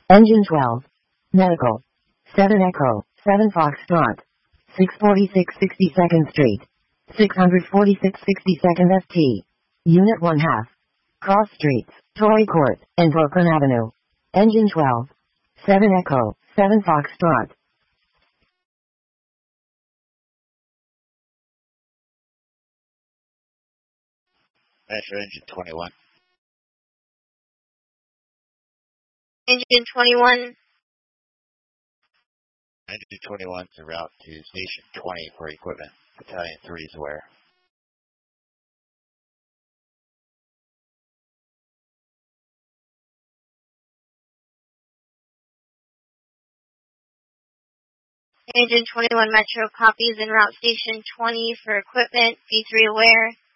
Engine 12. Medical. 7 Echo, 7 Foxtrot. 646 62nd Street. 646 62nd ST. Unit 1 half. Cross Streets, Torrey Court, and Brooklyn Avenue. Engine 12. 7 Echo, 7 Foxtrot. Metro Engine 21. Engine 21. Engine 21 en route to Station 20 for equipment. Battalion 3 is aware. Engine 21 Metro copies en route Station 20 for equipment. B3 aware.